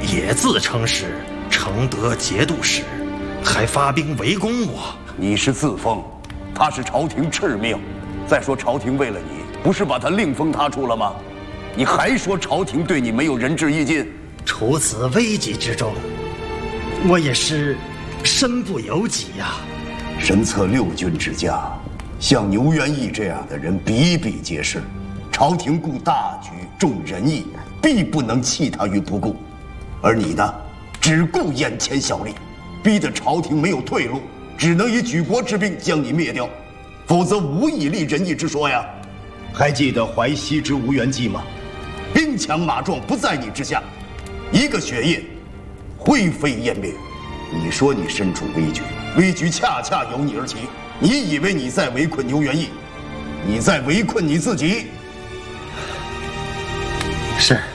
也自称是承德节度使，还发兵围攻我。 你是自封，他是朝廷敕命。再说朝廷为了你，不是把他另封他处了吗？你还说朝廷对你没有仁至义尽？ 处此危急之中，我也是身不由己呀。 身侧6军之家，像牛元义这样的人比比皆是。朝廷顾大局重仁义，必不能弃他于不顾。而你呢，只顾眼前小利，逼得朝廷没有退路，只能以举国之兵将你灭掉，否则无以立仁义之说呀。还记得淮西之吴元济吗？兵强马壮不在你之下，一个血液，灰飞烟灭。你说你身处危局，危局恰恰由你而起。你以为你在围困牛元义，你在围困你自己。 是。